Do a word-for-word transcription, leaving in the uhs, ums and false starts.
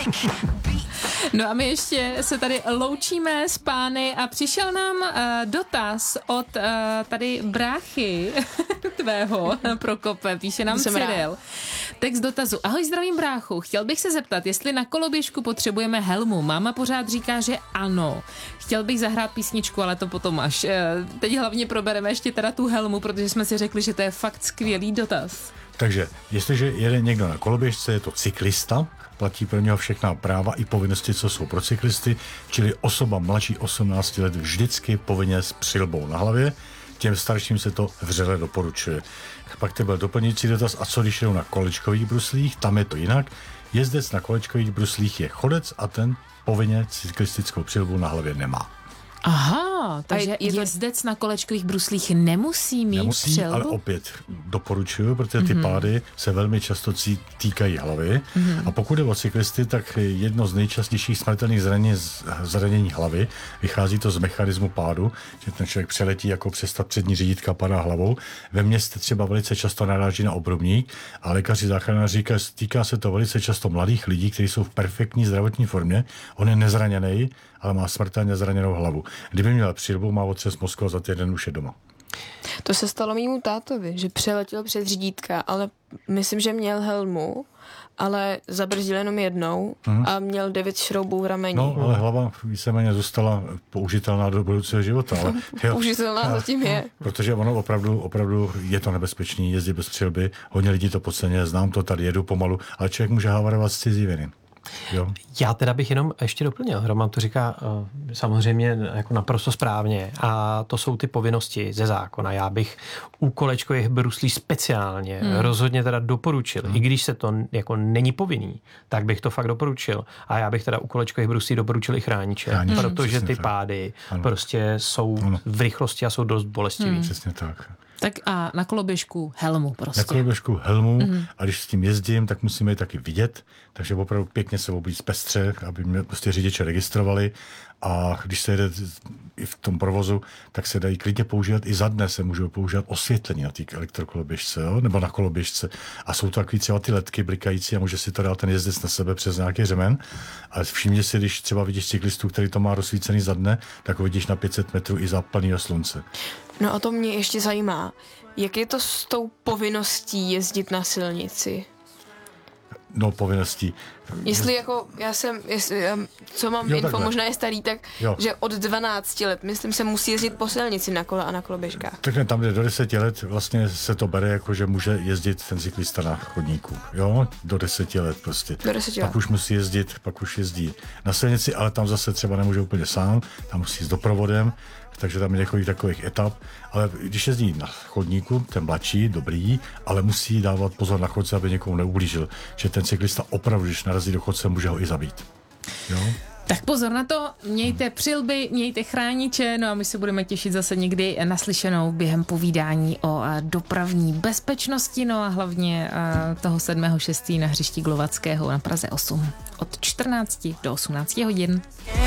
No a my ještě se tady loučíme s pány a přišel nám uh, dotaz od uh, tady bráchy tvého, Prokope, píše nám Cyril. Text dotazu. Ahoj, zdravím bráchu, chtěl bych se zeptat, jestli na koloběžku potřebujeme helmu. Máma pořád říká, že ano. Chtěl bych zahrát písničku, ale to potom až. Uh, teď hlavně probereme ještě teda tu helmu, protože jsme si řekli, že to je fakt skvělý dotaz. Takže, jestliže jede někdo na koloběžce, je to cyklista, platí pro něho všechna práva i povinnosti, co jsou pro cyklisty, čili osoba mladší osmnácti let vždycky povinně s přilbou na hlavě, těm starším se to vřele doporučuje. Pak to byl doplňující dotaz, a co když jedou na kolečkových bruslích, tam je to jinak. Jezdec na kolečkových bruslích je chodec a ten povinně cyklistickou přilbu na hlavě nemá. Aha, takže je to... jezdec na kolečkových bruslích nemusí mít nemusí, přilbu? Ale opět doporučuju, protože ty mm-hmm. pády se velmi často týkají hlavy. Mm-hmm. A pokud je o cyklisty, tak jedno z nejčastějších smrtelných zranění, zranění hlavy, vychází to z mechanismu pádu, že ten člověk přeletí jako přes ta přední řídítka, padá hlavou. Ve městě třeba velice často naráží na obrubník a lékaři záchranáři říkají, týká se to velice často mladých lidí, kteří jsou v perfektní zdravotní formě. On je nezraněný, ale má smrtelně zraněnou hlavu. Kdyby měl přilbu, má otřes mozku a za týden už je doma. To se stalo mému tátovi, že přeletěl přes řídítka, ale myslím, že měl helmu, ale zabrzdil jenom jednou hmm. a měl devět šroubů v rameni. No, ale hlava víceméně zůstala použitelná do budoucího života. Ale, jo, použitelná ale, zatím je. Protože ono opravdu, opravdu je to nebezpečný jezdit bez přilby. Hodně lidí to podceňuje, znám to, tady jedu pomalu, ale člověk může havarovat z cizí viny. Jo. Já teda bych jenom ještě doplnil. Roman to říká uh, samozřejmě jako naprosto správně a to jsou ty povinnosti ze zákona. Já bych u kolečkových bruslí speciálně hmm. rozhodně teda doporučil. Hmm. I když se to jako není povinný, tak bych to fakt doporučil. A já bych teda u kolečkových bruslí doporučil i chrániče, chrániče protože ty tak. pády ano. prostě jsou ano. v rychlosti a jsou dost bolestivý. Hmm. Přesně tak. Tak a na koloběžku helmu prostě. Na koloběžku helmu mm. a když s tím jezdím, tak musíme je taky vidět, takže opravdu pěkně se oblíct pestře, aby mě prostě řidiče registrovali a když se jede i v tom provozu, tak se dají klidně používat, i za dne se můžou používat osvětlení na té elektrokoloběžce, jo? Nebo na koloběžce. A jsou to takový třeba ty ledky blikající a může si to dát ten jezdec na sebe přes nějaký řemen. A všimně si, když třeba vidíš cyklistu, který to má rozsvícený za dne, tak ho vidíš na pět set metrů i za plného slunce. No a to mě ještě zajímá, jak je to s tou povinností jezdit na silnici? No, povinností. Jestli jako, já jsem, jestli, co mám jo, info, takhle. Možná je starý, tak, jo. že od dvanácti let, myslím, se musí jezdit po silnici na kole a na koloběžkách. Tak ne, tam, kde do deseti let vlastně se to bere, jako že může jezdit ten cyklista na chodníku, jo, do deseti let prostě. Do deseti let. Pak už musí jezdit, pak už jezdí na silnici, ale tam zase třeba nemůže úplně sám, tam musí s doprovodem, takže tam je několik takových etap, ale když jezdí na chodníku, ten mladší, dobrý, ale musí dávat pozor na chodce, aby někomu neublížil, že ten cyklista opravdu, když narazí do chodce, může ho i zabít. Jo? Tak pozor na to, mějte přilby, mějte chrániče, no a my se budeme těšit zase někdy naslyšenou během povídání o dopravní bezpečnosti, no a hlavně toho sedmého šestého na hřišti Glovackého na Praze osm od čtrnácti do osmnácti hodin.